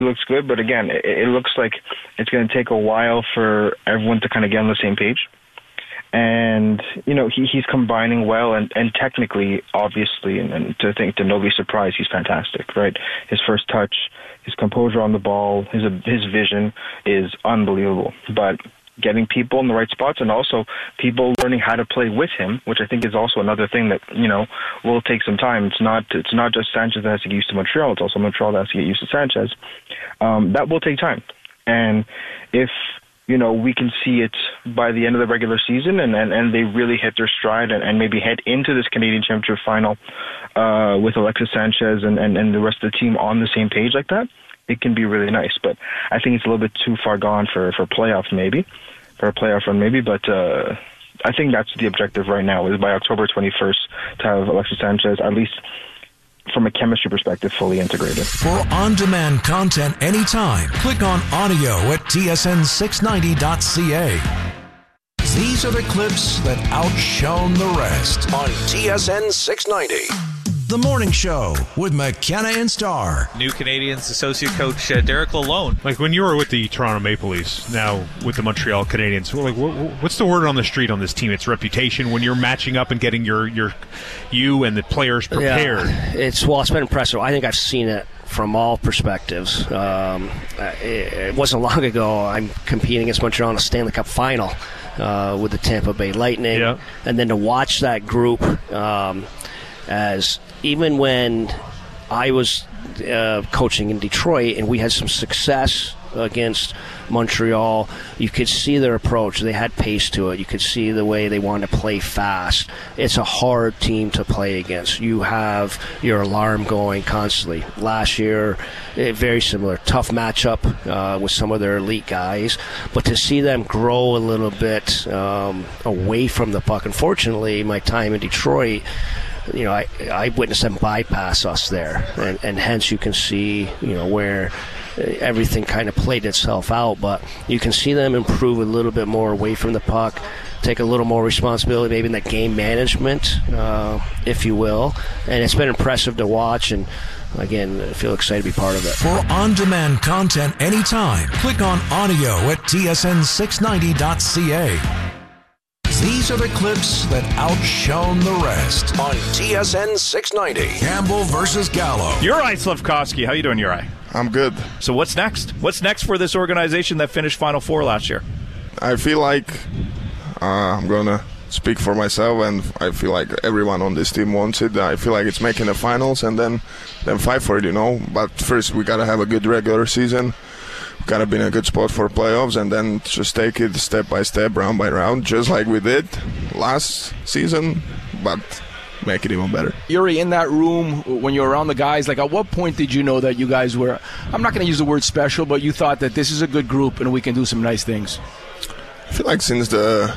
looks good, but again, it looks like it's going to take a while for everyone to kind of get on the same page. And, he's combining well, and technically, obviously, and to nobody's surprise, he's fantastic, right? His first touch, his composure on the ball, his vision is unbelievable. But getting people in the right spots, and also people learning how to play with him, which I think is also another thing that, will take some time. It's not just Sanchez that has to get used to Montreal, it's also Montreal that has to get used to Sanchez. That will take time. And if we can see it by the end of the regular season, and they really hit their stride and maybe head into this Canadian Championship final with Alexis Sanchez and the rest of the team on the same page like that, it can be really nice. But I think it's a little bit too far gone for a playoff run maybe, but I think that's the objective right now, is by October 21st to have Alexis Sanchez, at least from a chemistry perspective, fully integrated. For on-demand content anytime, click on audio at tsn690.ca. These are the clips that outshone the rest on TSN 690. The Morning Show with McKenna and Starr. New Canadiens associate coach Derek Lalonde. Like when you were with the Toronto Maple Leafs, now with the Montreal Canadiens, what's the word on the street on this team? Its reputation when you're matching up and getting you and the players prepared. Yeah, it's been impressive. I think I've seen it from all perspectives. It wasn't long ago I'm competing against Montreal in a Stanley Cup final with the Tampa Bay Lightning, and then to watch that group as even when I was coaching in Detroit and we had some success against Montreal, you could see their approach. They had pace to it. You could see the way they wanted to play fast. It's a hard team to play against. You have your alarm going constantly. Last year, very similar. Tough matchup with some of their elite guys. But to see them grow a little bit away from the puck, unfortunately, my time in Detroit, I witnessed them bypass us there, and hence you can see, where everything kind of played itself out. But you can see them improve a little bit more away from the puck, take a little more responsibility, maybe in that game management, if you will. And it's been impressive to watch, and again, I feel excited to be part of it. For on-demand content anytime, click on audio at tsn690.ca. These are the clips that outshone the rest on TSN 690. Campbell versus Gallo. Uri Slafkovsky, how you doing, Uri? I'm good. So what's next? What's next for this organization that finished Final Four last year? I feel like I'm going to speak for myself, and I feel like everyone on this team wants it. I feel like it's making the finals and then fight for it, But first we got to have a good regular season. Got to be in a good spot for playoffs, and then just take it step by step, round by round, just like we did last season, but make it even better. Uri, in that room, when you were around the guys, like at what point did you know that you guys were, I'm not going to use the word special, but you thought that this is a good group and we can do some nice things? I feel like since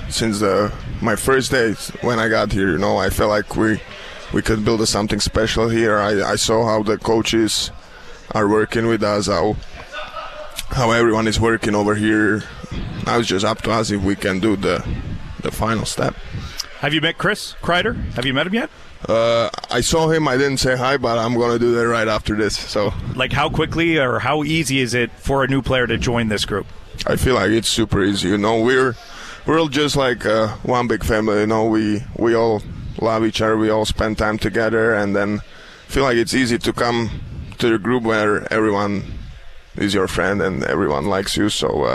my first days when I got here, I felt like we could build something special here. I saw how the coaches are working with us, how everyone is working over here. Now it's just up to us if we can do the final step. Have you met Chris Kreider? Have you met him yet? I saw him. I didn't say hi, but I'm going to do that right after this. So, like, how quickly or how easy is it for a new player to join this group? I feel like it's super easy. We're all just like one big family. We all love each other. We all spend time together, and then feel like it's easy to come to the group where everyone is your friend and everyone likes you. So,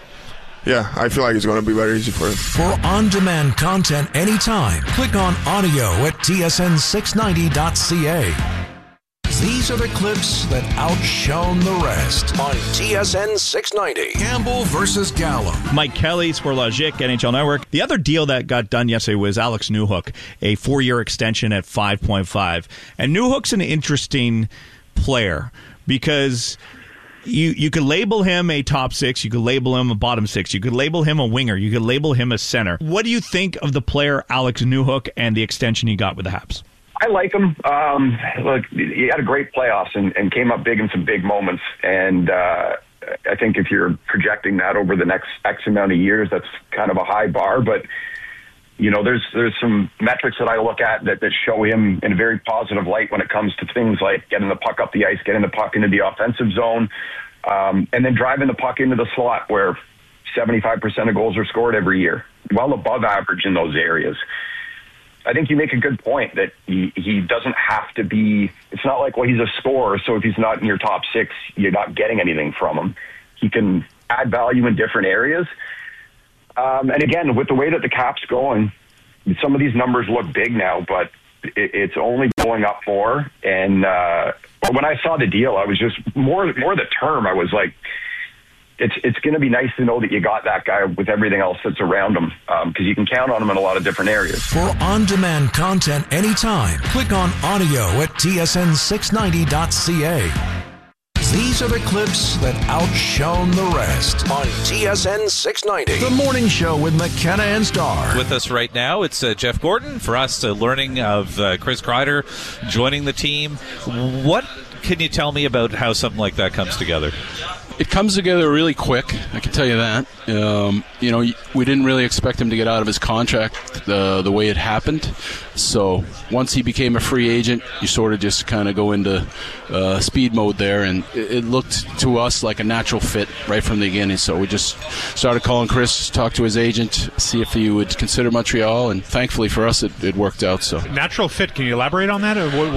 I feel like it's going to be very easy for him. For on-demand content anytime, click on audio at tsn690.ca. These are the clips that outshone the rest on TSN 690. Campbell versus Gallo. Mike Kelly, Sportlogique, NHL Network. The other deal that got done yesterday was Alex Newhook, a 4-year extension at 5.5. And Newhook's an interesting player because you could label him a top six, you could label him a bottom six, you could label him a winger, you could label him a center. What do you think of the player Alex Newhook and the extension he got with the Habs? I like him. Look, he had a great playoffs and came up big in some big moments. And I think if you're projecting that over the next X amount of years, that's kind of a high bar. But there's some metrics that I look at that show him in a very positive light when it comes to things like getting the puck up the ice, getting the puck into the offensive zone. and then driving the puck into the slot where 75% of goals are scored every year, well above average in those areas. I think you make a good point that he doesn't have to be, it's not like, well, he's a scorer, so if he's not in your top 6, you're not getting anything from him. He can add value in different areas. And again, with the way that the cap's going, some of these numbers look big now, but it's only going up more. And when I saw the deal, I was just more the term. I was like, it's going to be nice to know that you got that guy with everything else that's around him, because you can count on him in a lot of different areas. For on-demand content anytime, click on audio at tsn690.ca. These are the clips that outshone the rest on TSN 690. The Morning Show with McKenna and Starr. With us right now, it's Jeff Gordon. For us, learning of Chris Kreider joining the team. What can you tell me about how something like that comes together? It comes together really quick, I can tell you that. We didn't really expect him to get out of his contract the way it happened. So once he became a free agent, you sort of just kind of go into speed mode there, and it looked to us like a natural fit right from the beginning. So we just started calling Chris, talked to his agent, see if he would consider Montreal, and thankfully for us it worked out. So natural fit, can you elaborate on that?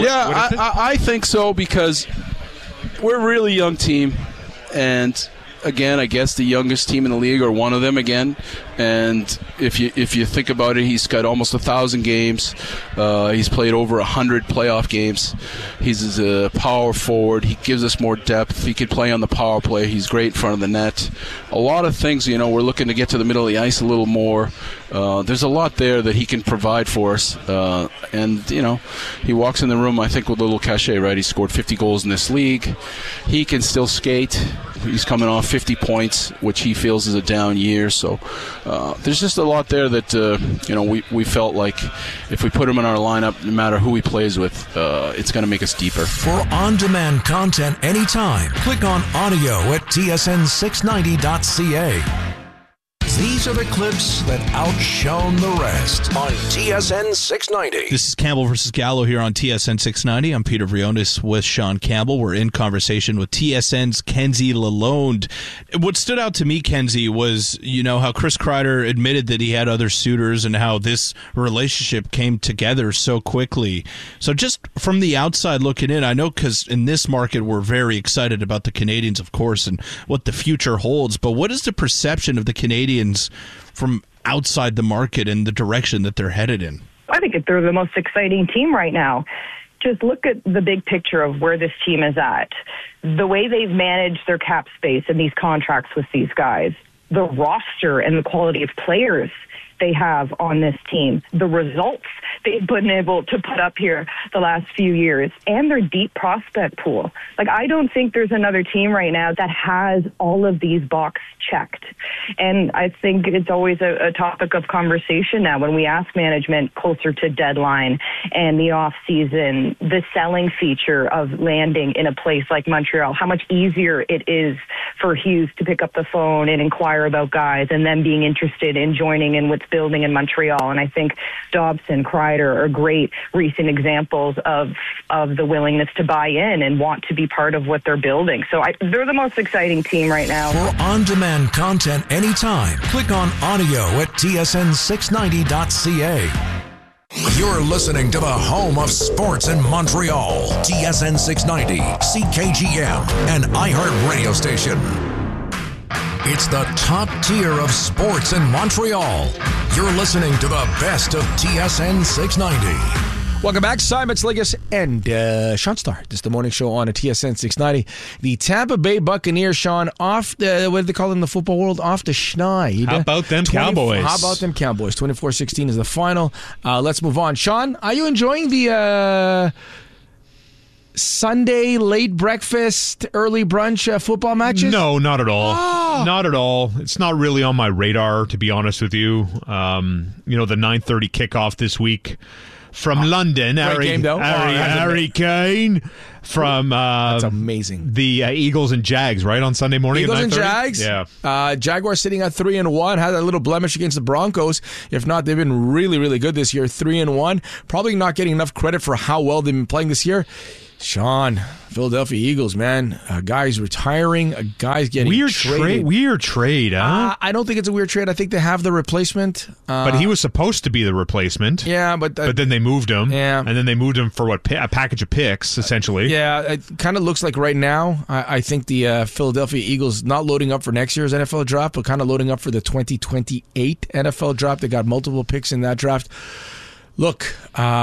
I think so, because we're a really young team. And again, I guess the youngest team in the league, or one of them again. And if you think about it, he's got almost 1,000 games. He's played over 100 playoff games. He's a power forward. He gives us more depth. He can play on the power play. He's great in front of the net. A lot of things, we're looking to get to the middle of the ice a little more. There's a lot there that he can provide for us. And he walks in the room, I think, with a little cachet, right? He scored 50 goals in this league. He can still skate. He's coming off 50 points, which he feels is a down year. So there's just a lot there that, we felt like if we put him in our lineup, no matter who he plays with, it's going to make us deeper. For on-demand content anytime, click on audio at tsn690.ca. These are the clips that outshone the rest on TSN 690. This is Campbell versus Gallo here on TSN 690. I'm Peter Vrionis with Sean Campbell. We're in conversation with TSN's Kenzie Lalonde. What stood out to me, Kenzie, was how Chris Kreider admitted that he had other suitors and how this relationship came together so quickly. So just from the outside looking in, I know because in this market we're very excited about the Canadiens, of course, and what the future holds. But what is the perception of the Canadiens from outside the market and the direction that they're headed in? I think they're the most exciting team right now. Just look at the big picture of where this team is at. The way they've managed their cap space and these contracts with these guys, the roster and the quality of players they have on this team, the results they've been able to put up here the last few years, and their deep prospect pool. I don't think there's another team right now that has all of these boxes checked. And I think it's always a topic of conversation now when we ask management closer to deadline and the off season, the selling feature of landing in a place like Montreal, how much easier it is for Hughes to pick up the phone and inquire about guys and then being interested in joining in what's building in Montreal. And I think Dobson, Kreider are great recent examples of the willingness to buy in and want to be part of what they're building. So they're the most exciting team right now. For on-demand content anytime, click on audio at tsn690.ca. You're listening to the home of sports in Montreal, TSN 690, CKGM, and iHeart Radio Station. It's the top tier of sports in Montreal. You're listening to the best of TSN 690. Welcome back. Simon Sligas and Sean Starr. This is the morning show on a TSN 690. The Tampa Bay Buccaneers, Sean, off the, what do they call them in the football world? Off the schneid. How about them Cowboys? How about them Cowboys? 24-16 is the final. Let's move on. Sean, are you enjoying the Sunday late breakfast, early brunch football matches? No, not at all. Not at all. It's not really on my radar, to be honest with you. The 9:30 kickoff this week from London. Harry Kane from that's amazing. The Eagles and Jags, right, on Sunday morning. Eagles at 9:30? and Jags. Yeah. Jaguars sitting at 3-1. Had a little blemish against the Broncos. If not, they've been really, really good this year. 3-1. Probably not getting enough credit for how well they've been playing this year. Sean, Philadelphia Eagles, man. A guy's retiring. A guy's getting traded. Weird trade, huh? I don't think it's a weird trade. I think they have the replacement. But he was supposed to be the replacement. Yeah, but then they moved him. Yeah. And then they moved him for, a package of picks, essentially. Yeah, it kind of looks like right now, I think the Philadelphia Eagles not loading up for next year's NFL draft, but kind of loading up for the 2028 NFL draft. They got multiple picks in that draft. Look,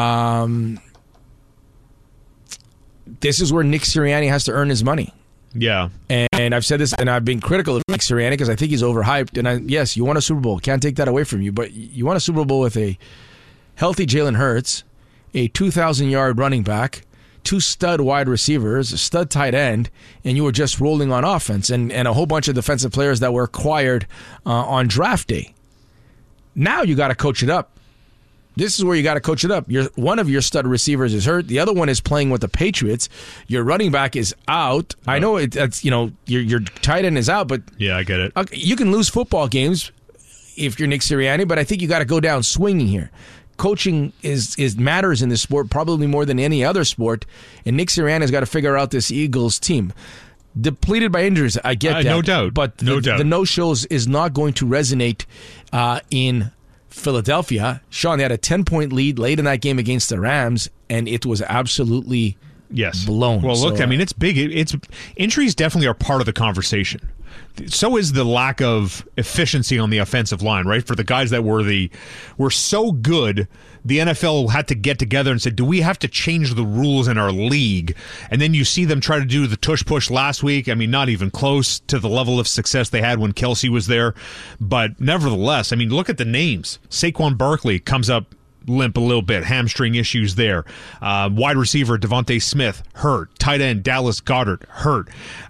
this is where Nick Sirianni has to earn his money. Yeah. And I've said this, and I've been critical of Nick Sirianni because I think he's overhyped. And yes, you won a Super Bowl. Can't take that away from you. But you won a Super Bowl with a healthy Jalen Hurts, a 2,000-yard running back, 2 stud wide receivers, a stud tight end, and you were just rolling on offense and a whole bunch of defensive players that were acquired on draft day. Now you got to coach it up. This is where you got to coach it up. One of your stud receivers is hurt. The other one is playing with the Patriots. Your running back is out. I know it's your tight end is out, but yeah, I get it. You can lose football games if you're Nick Sirianni, but I think you got to go down swinging here. Coaching is matters in this sport probably more than any other sport, and Nick Sirianni's got to figure out this Eagles team. Depleted by injuries, I get that. No doubt. But the no-shows is not going to resonate in Philadelphia. Sean, they had a 10-point lead late in that game against the Rams, and it was absolutely blown. Well, look, it's big. It's injuries definitely are part of the conversation. So is the lack of efficiency on the offensive line, right? For the guys that were so good, the NFL had to get together and say, do we have to change the rules in our league? And then you see them try to do the tush-push last week. Not even close to the level of success they had when Kelsey was there. But nevertheless, look at the names. Saquon Barkley comes up limp a little bit, hamstring issues there. Wide receiver Devontae Smith, hurt. Tight end Dallas Goedert, hurt.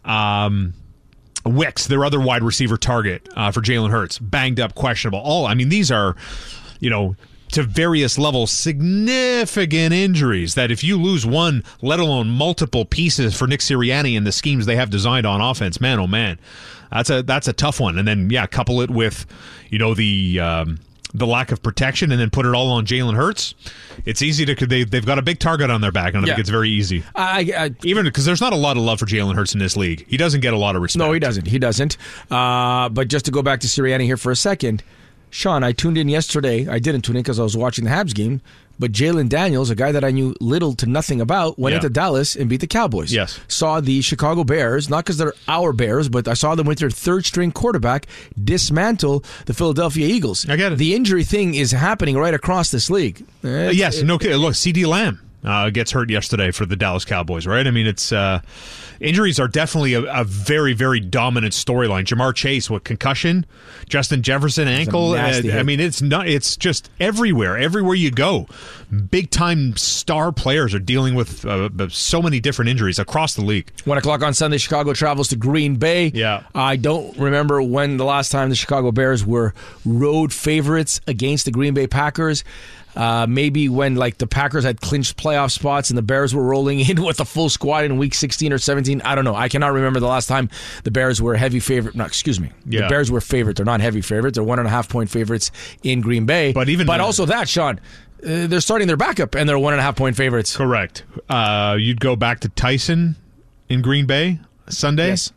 Wicks, their other wide receiver target for Jalen Hurts, banged up, questionable. These are, to various levels, significant injuries that if you lose one, let alone multiple pieces for Nick Sirianni and the schemes they have designed on offense, man, oh man, that's a tough one. And then, couple it with, the lack of protection and then put it all on Jalen Hurts. It's easy to they've got a big target on their back, and I think it's very easy. Even because there's not a lot of love for Jalen Hurts in this league. He doesn't get a lot of respect. No, he doesn't. But just to go back to Sirianni here for a second, Sean, I tuned in yesterday. I didn't tune in because I was watching the Habs game. But Jalen Daniels, a guy that I knew little to nothing about, went into Dallas and beat the Cowboys. Yes. Saw the Chicago Bears, not because they're our Bears, but I saw them with their third-string quarterback dismantle the Philadelphia Eagles. I get it. The injury thing is happening right across this league. Look, CeeDee Lamb gets hurt yesterday for the Dallas Cowboys, right? It's injuries are definitely a very, very dominant storyline. Jamar Chase with concussion, Justin Jefferson ankle. It's just everywhere. Everywhere you go, big time star players are dealing with so many different injuries across the league. 1:00 on Sunday, Chicago travels to Green Bay. Yeah, I don't remember when the last time the Chicago Bears were road favorites against the Green Bay Packers. Maybe when the Packers had clinched playoff spots and the Bears were rolling in with a full squad in week 16 or 17. I don't know. I cannot remember the last time the Bears were heavy favorite. No, excuse me. Yeah. The Bears were favorite. They're not heavy favorites. They're 1.5-point favorites in Green Bay. But also that, Sean, they're starting their backup and they're 1.5-point favorites. Correct. You'd go back to Tyson in Green Bay Sunday? Yes.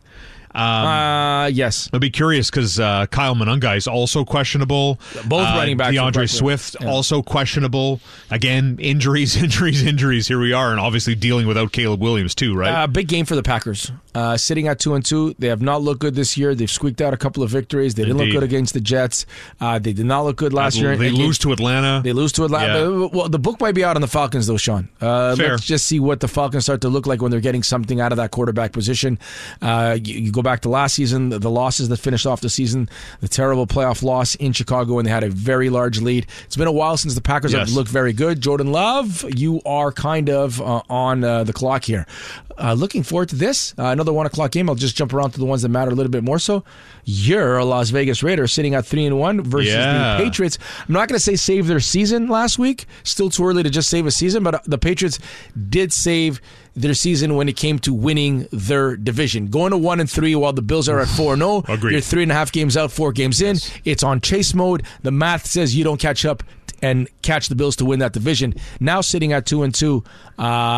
Yes. I'll be curious because Kyle Monangai is also questionable. Both running backs. DeAndre Swift also questionable. Again, injuries. Here we are, and obviously dealing without Caleb Williams too, right? Big game for the Packers. Sitting at 2-2, they have not looked good this year. They've squeaked out a couple of victories. They didn't look good against the Jets. They did not look good last year. They lose to Atlanta. Yeah. Well, the book might be out on the Falcons, though, Sean. Fair. Let's just see what the Falcons start to look like when they're getting something out of that quarterback position. You go back to last season, the losses that finished off the season, the terrible playoff loss in Chicago, and they had a very large lead. It's been a while since the Packers have looked very good. Jordan Love, you are kind of on the clock here. Looking forward to this. Another 1:00 game. I'll just jump around to the ones that matter a little bit more so. You're a Las Vegas Raiders sitting at 3-1 versus the Patriots. I'm not going to say save their season last week. Still too early to just save a season, but the Patriots did save their season when it came to winning their division. Going to 1-3 while the Bills are at 4-0. Agreed. You're 3.5 games out, 4 games in. It's on chase mode. The math says you don't catch up and catch the Bills to win that division. Now sitting at 2-2,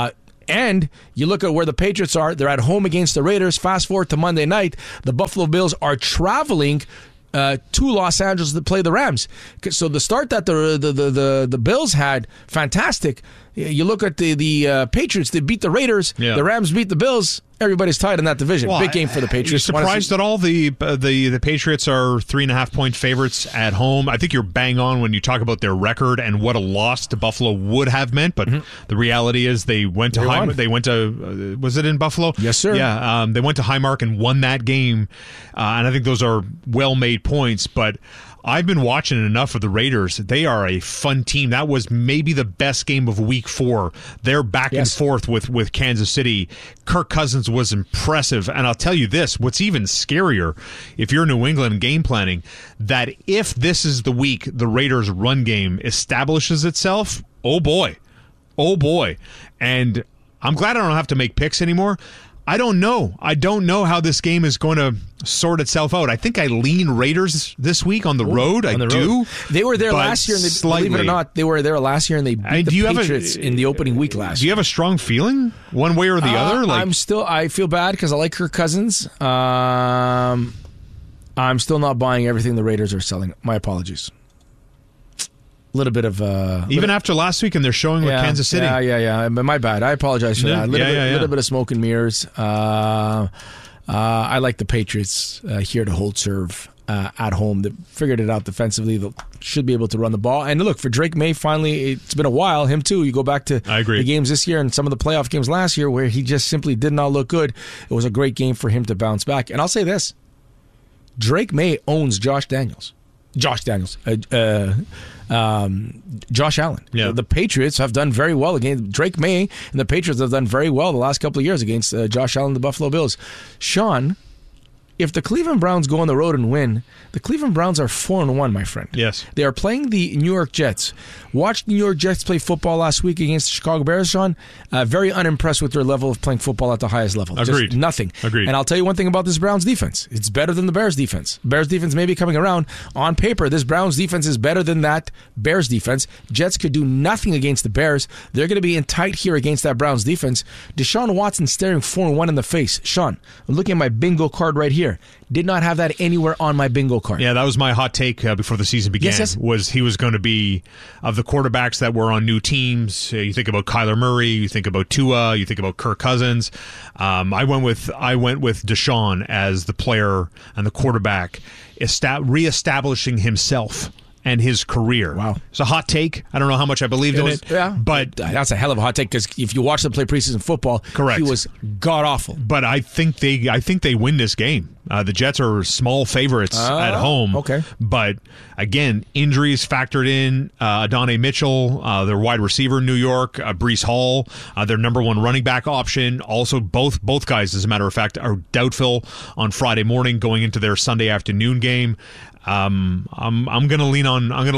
And you look at where the Patriots are. They're at home against the Raiders. Fast forward to Monday night. The Buffalo Bills are traveling to Los Angeles to play the Rams. So the start that the Bills had, fantastic. You look at the Patriots, they beat the Raiders. Yeah. The Rams beat the Bills. Everybody's tied in that division. Well, big game for the Patriots. You're surprised at all the Patriots are 3.5-point favorites at home. I think you're bang on when you talk about their record and what a loss to Buffalo would have meant. But the reality is they went to was it in Buffalo? Yes, sir. Yeah, they went to Highmark and won that game, and I think those are well-made points. But I've been watching enough of the Raiders. They are a fun team. That was maybe the best game of Week 4. They're back and forth with Kansas City. Kirk Cousins was impressive. And I'll tell you this, what's even scarier, if you're New England game planning, that if this is the week the Raiders' run game establishes itself, oh boy. And I'm glad I don't have to make picks anymore. I don't know. I don't know how this game is going to sort itself out. I think I lean Raiders this week on the road. I do. They were there last year, and believe it or not, they were there last year, and they beat the Patriots in the opening week last year. Do you have a strong feeling one way or the other? I feel bad because I like Kirk Cousins. I'm still not buying everything the Raiders are selling. My apologies. Little bit of even after last week, and they're showing with Kansas City. Yeah. My bad. I apologize for that. A little bit of smoke and mirrors. I like the Patriots here to hold serve at home. They figured it out defensively. They should be able to run the ball. And look, for Drake May, finally, it's been a while. Him too. You go back to the games this year and some of the playoff games last year where he just simply did not look good. It was a great game for him to bounce back. And I'll say this: Drake May owns Josh Allen. Yeah. The Patriots have done very well against Drake May, and the Patriots have done very well the last couple of years against Josh Allen, the Buffalo Bills. Sean, if the Cleveland Browns go on the road and win, the Cleveland Browns are 4-1, my friend. Yes. They are playing the New York Jets. Watched the New York Jets play football last week against the Chicago Bears, Sean. Very unimpressed with their level of playing football at the highest level. Agreed. Just nothing. Agreed. And I'll tell you one thing about this Browns defense. It's better than the Bears defense. Bears defense may be coming around. On paper, this Browns defense is better than that Bears defense. Jets could do nothing against the Bears. They're going to be in tight here against that Browns defense. Deshaun Watson staring 4-1 in the face. Sean, I'm looking at my bingo card right here. Did not have that anywhere on my bingo card. Yeah, that was my hot take before the season began. Yes. Was he was going to be, of the quarterbacks that were on new teams, you think about Kyler Murray, you think about Tua, you think about Kirk Cousins. I went with Deshaun as the player and the quarterback, reestablishing himself and his career. Wow. It's a hot take. I don't know how much I believed in it. Yeah. But that's a hell of a hot take because if you watch them play preseason football, correct, he was god-awful. But I think they win this game. The Jets are small favorites at home. Okay. But, again, injuries factored in. Adonai Mitchell, their wide receiver in New York, Breece Hall, their number one running back option. Also, both guys, as a matter of fact, are doubtful on Friday morning going into their Sunday afternoon game. I'm going to lean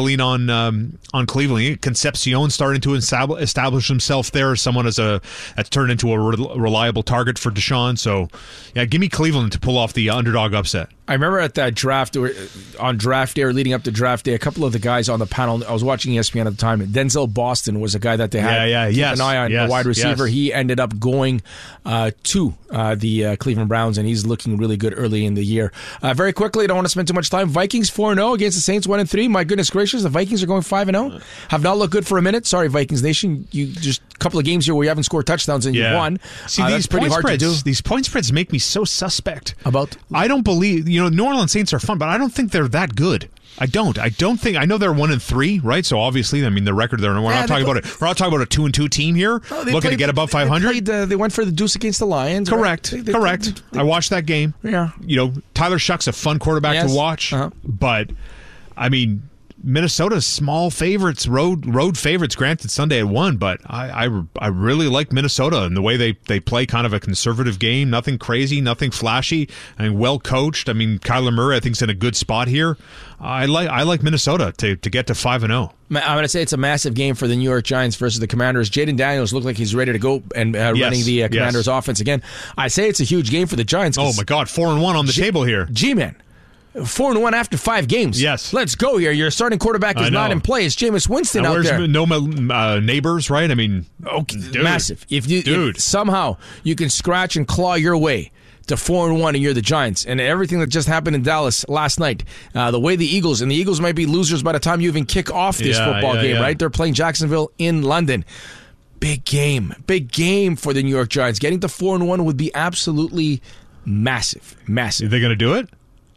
on Cleveland. Concepcion starting to establish himself there as someone that's turned into a reliable target for Deshaun. So, yeah, give me Cleveland to pull off the underdog upset. I remember at that draft, on draft day or leading up to draft day, a couple of the guys on the panel, I was watching ESPN at the time, Denzel Boston was a guy that they had an eye on, a wide receiver. Yes. He ended up going to the Cleveland Browns, and he's looking really good early in the year. Very quickly, I don't want to spend too much time. Vikings 4-0 against the Saints 1-3. My goodness gracious, the Vikings are going 5-0. Have not looked good for a minute. Sorry, Vikings Nation. You just a couple of games here where you haven't scored touchdowns and you won. See, these pretty hard to do. These point spreads make me so suspect. About? I don't believe, New Orleans Saints are fun, but I don't think they're that good. I don't think. I know they're 1-3, right? So obviously, I mean, the record they're. We're not talking about it. We're not talking about a 2-2 team here, looking to get above 500. They went for the deuce against the Lions. Correct. Right? Correct. I watched that game. Yeah. Tyler Shuck's a fun quarterback to watch, but I mean, Minnesota's small favorites, road favorites, granted Sunday at 1, but I really like Minnesota and the way they play kind of a conservative game, nothing crazy, nothing flashy, and well coached. I mean, Kyler Murray I think is in a good spot here. I like Minnesota to get to 5-0. I'm going to say it's a massive game for the New York Giants versus the Commanders. Jaden Daniels looked like he's ready to go and running the Commanders offense again. I say it's a huge game for the Giants. Oh my God, 4-1 on the table here. G-Man. 4-1 after 5 games. Yes. Let's go here. Your starting quarterback is not in play. It's Jameis Winston out there. No neighbors, right? I mean, massive. If somehow you can scratch and claw your way to 4-1 and you're the Giants, and everything that just happened in Dallas last night, the way the Eagles might be losers by the time you even kick off this football game, right? They're playing Jacksonville in London. Big game for the New York Giants. Getting to 4-1 would be absolutely massive. Are they going to do it?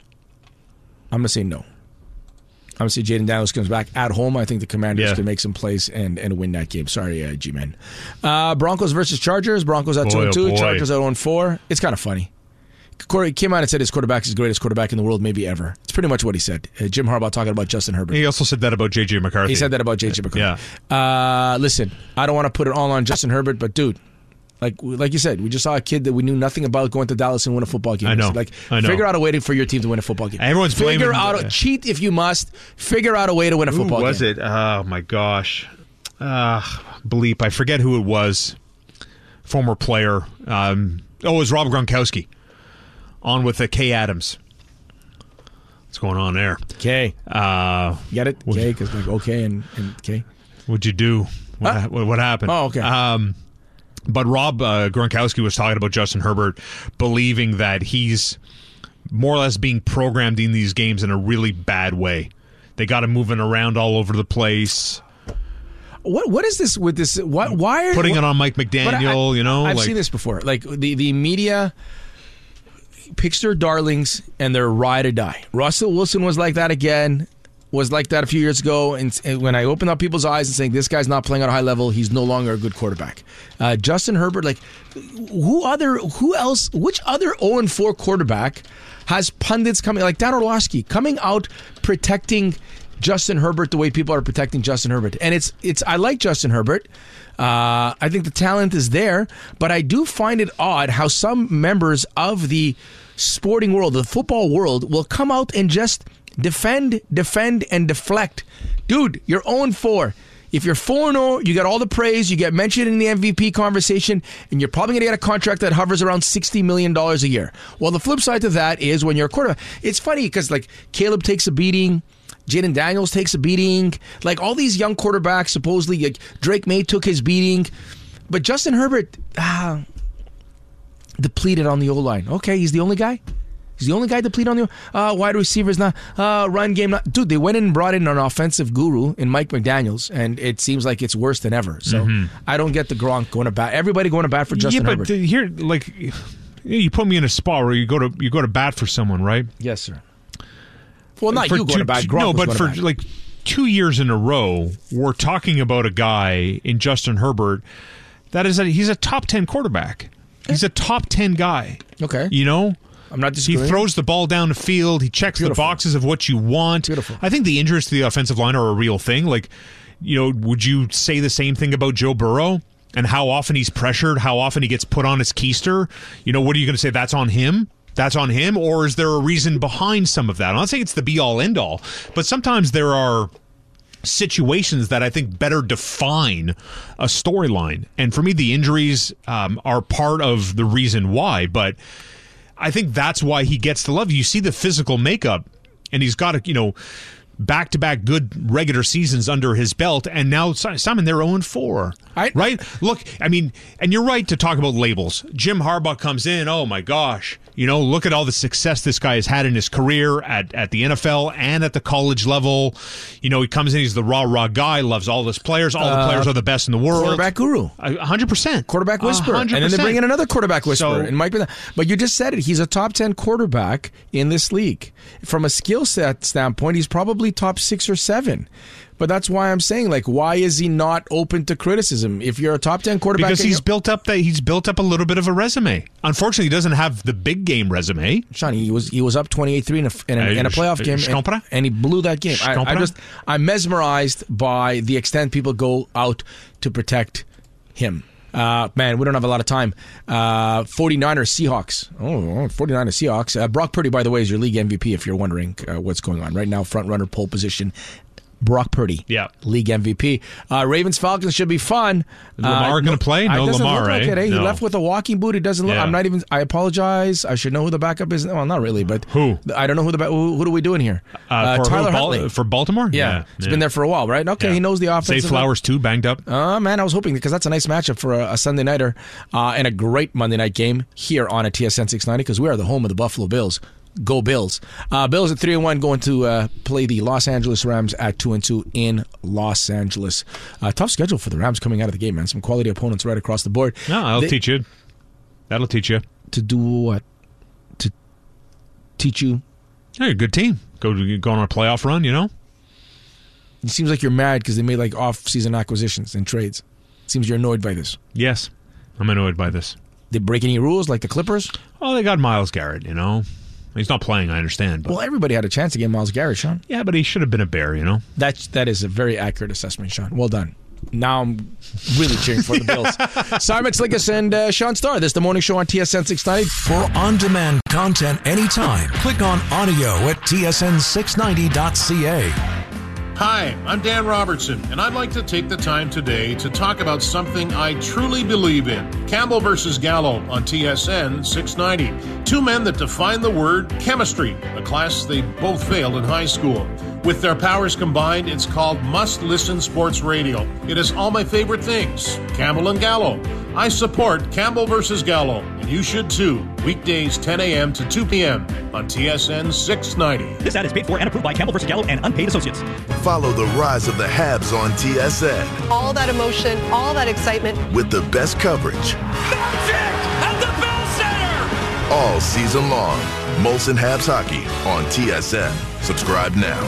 I'm going to say no. I'm going to say Jaden Daniels comes back at home. I think the Commanders can make some plays and win that game. Sorry, G-Man. Broncos versus Chargers. Broncos at 2-2. Chargers at 1-4. It's kind of funny. Corey came out and said his quarterback is the greatest quarterback in the world, maybe ever. It's pretty much what he said. Jim Harbaugh talking about Justin Herbert. He also said that about J.J. McCarthy. He said that about J.J. McCarthy. Yeah. Listen, I don't want to put it all on Justin Herbert, but dude, like you said, we just saw a kid that we knew nothing about going to Dallas and win a football game. I know. Figure out a way for your team to win a football game. Everyone's blaming. Cheat if you must. Figure out a way to win a football game. Who was it? Oh my gosh. Bleep. I forget who it was. Former player. It was Rob Gronkowski. On with Kay Adams. What's going on there? K. Get it? K, because like okay and K. What'd you do? What happened? Oh, okay. But Rob Gronkowski was talking about Justin Herbert, believing that he's more or less being programmed in these games in a really bad way. They got him moving around all over the place. What is this with this? Why are putting it on Mike McDaniel? I've seen this before. Like the media picks their darlings and they're ride or die. Russell Wilson was like that again. Was like that a few years ago, and when I opened up people's eyes and saying this guy's not playing at a high level, he's no longer a good quarterback. Justin Herbert, like who else? Which other 0-4 quarterback has pundits coming like Dan Orlovsky coming out protecting Justin Herbert the way people are protecting Justin Herbert? And it's I like Justin Herbert. I think the talent is there, but I do find it odd how some members of the sporting world, the football world, will come out and just defend, and deflect. Dude, you're 0-4. If you're 4-0, you get all the praise, you get mentioned in the MVP conversation, and you're probably going to get a contract that hovers around $60 million a year. Well, the flip side to that is when you're a quarterback. It's funny because like Caleb takes a beating, Jaden Daniels takes a beating, like all these young quarterbacks, supposedly like Drake May took his beating, but Justin Herbert depleted on the O-line. Okay, he's the only guy? He's the only guy depleted on the wide receivers, not run game. Dude, they went in and brought in an offensive guru in Mike McDaniels, and it seems like it's worse than ever. So I don't get the Gronk going to bat. Everybody going to bat for Justin Herbert. Yeah, but here, like, you put me in a spot where you go to bat for someone, right? Yes, sir. Well, not you going to bat. Gronk no, but for like 2 years in a row, we're talking about a guy in Justin Herbert he's a top 10 quarterback. He's a top 10 guy. Okay, you know. I'm not disagreeing. He throws the ball down the field. He checks the boxes of what you want. Beautiful. I think the injuries to the offensive line are a real thing. Like, would you say the same thing about Joe Burrow and how often he's pressured, how often he gets put on his keister? What are you going to say? That's on him? That's on him? Or is there a reason behind some of that? I'm not saying it's the be-all, end-all, but sometimes there are situations that I think better define a storyline. And for me, the injuries are part of the reason why, but I think that's why he gets the love. You see the physical makeup, and he's got back-to-back good regular seasons under his belt, and now Simon, they're 0-4. Right? Look, I mean, and you're right to talk about labels. Jim Harbaugh comes in, oh my gosh, look at all the success this guy has had in his career at the NFL and at the college level. He comes in, he's the rah-rah guy, loves all his players. All the players are the best in the world. Quarterback guru. 100%. Quarterback whisperer. 100%. And then they bring in another quarterback whisperer. But you just said it. He's a top 10 quarterback in this league. From a skill set standpoint, he's probably top 6 or 7. But that's why I'm saying, like, why is he not open to criticism? If you're a top 10 quarterback, because he's built up a little bit of a resume. Unfortunately, he doesn't have the big game resume. Sean, he was up 28-3 in a playoff game, and he blew that game. I'm mesmerized by the extent people go out to protect him. Man, we don't have a lot of time. 49ers Seahawks. 49ers Seahawks. Brock Purdy, by the way, is your league MVP if you're wondering what's going on right now. Front runner, pole position. Brock Purdy. Yeah. League MVP. Ravens-Falcons should be fun. Is Lamar going to play? No Lamar, right? Like No. He left with a walking boot. It doesn't look. Yeah. I'm not even. I apologize. I should know who the backup is. Well, not really, but who? I don't know who are we doing here? Tyler Huntley for Baltimore. Yeah, he's been there for a while, right? Okay, he knows the offense. Zay Flowers too, banged up. Man, I was hoping because that's a nice matchup for a Sunday nighter and a great Monday night game here on a TSN 690 because we are the home of the Buffalo Bills. Go Bills. Bills at 3-1 going to play the Los Angeles Rams at 2-2 in Los Angeles. Tough schedule for the Rams coming out of the game, man. Some quality opponents right across the board. No, that'll teach you. That'll teach you. To do what? To teach you? Yeah, you're a good team. Go on a playoff run, you know? It seems like you're mad because they made like off-season acquisitions and trades. It seems you're annoyed by this. Yes, I'm annoyed by this. They break any rules like the Clippers? Oh, they got Myles Garrett, you know? He's not playing, I understand. But. Well, everybody had a chance to get Myles Garrett, Sean. Yeah, but he should have been a Bear, you know? That is a very accurate assessment, Sean. Well done. Now I'm really cheering for the Bills. Simon Slickis and Sean Starr. This is the morning show on TSN 690. For on-demand content anytime, click on audio at tsn690.ca. Hi, I'm Dan Robertson, and I'd like to take the time today to talk about something I truly believe in. Campbell versus Gallo on TSN 690. Two men that define the word chemistry, a class they both failed in high school. With their powers combined, it's called must-listen sports radio. It is all my favorite things. Campbell and Gallo. I support Campbell versus Gallo, and you should too. Weekdays 10 a.m. to 2 p.m. on TSN 690. This ad is paid for and approved by Campbell versus Gallo and unpaid associates. Follow the rise of the Habs on TSN. All that emotion, all that excitement. With the best coverage. Magic at the Bell Center! All season long. Molson Habs Hockey on TSN. Subscribe now.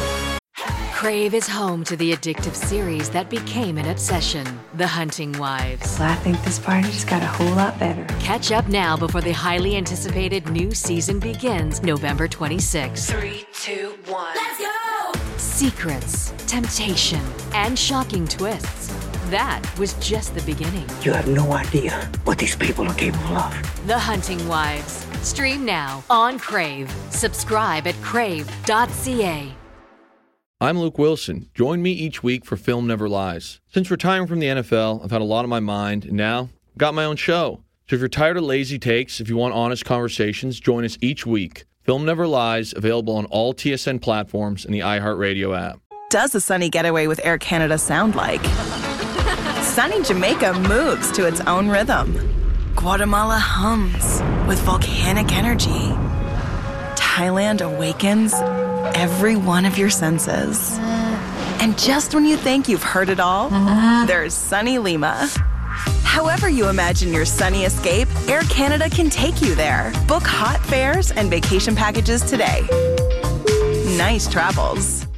Crave is home to the addictive series that became an obsession, The Hunting Wives. Well, I think this party just got a whole lot better. Catch up now before the highly anticipated new season begins November 26th. 3, 2, 1. Let's go! Secrets, temptation, and shocking twists. That was just the beginning. You have no idea what these people are capable of. The Hunting Wives. Stream now on Crave. Subscribe at crave.ca. I'm Luke Wilson. Join me each week for Film Never Lies. Since retiring from the NFL, I've had a lot on my mind, and now I've got my own show. So if you're tired of lazy takes, if you want honest conversations, join us each week. Film Never Lies, available on all TSN platforms and the iHeartRadio app. Does a sunny getaway with Air Canada sound like? Sunny Jamaica moves to its own rhythm. Guatemala hums with volcanic energy. Thailand awakens every one of your senses. And just when you think you've heard it all, there's sunny Lima. However you imagine your sunny escape, Air Canada can take you there. Book hot fares and vacation packages today. Nice travels.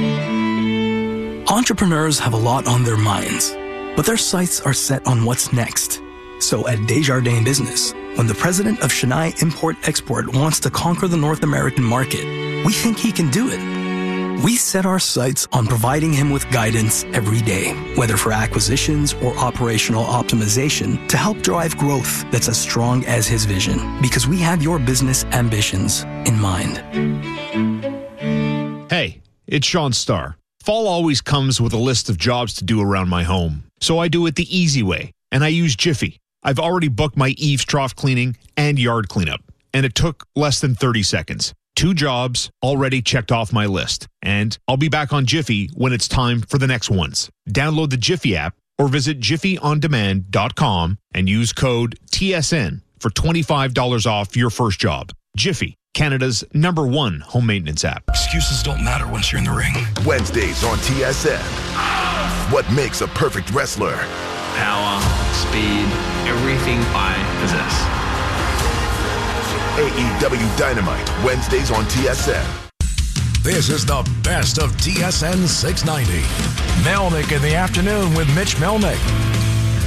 Entrepreneurs have a lot on their minds, but their sights are set on what's next. So at Desjardins Business, when the president of Chennai Import-Export wants to conquer the North American market, we think he can do it. We set our sights on providing him with guidance every day, whether for acquisitions or operational optimization, to help drive growth that's as strong as his vision, because we have your business ambitions in mind. Hey, it's Sean Starr. Fall always comes with a list of jobs to do around my home, so I do it the easy way, and I use Jiffy. I've already booked my eaves trough cleaning and yard cleanup, and it took less than 30 seconds. 2 jobs already checked off my list, and I'll be back on Jiffy when it's time for the next ones. Download the Jiffy app or visit jiffyondemand.com and use code TSN for $25 off your first job. Jiffy, Canada's #1 home maintenance app. Excuses don't matter once you're in the ring. Wednesdays on TSN. What makes a perfect wrestler? Power, speed, everything I possess. AEW Dynamite, Wednesdays on TSN. This is the best of TSN 690. Melnick in the afternoon with Mitch Melnick.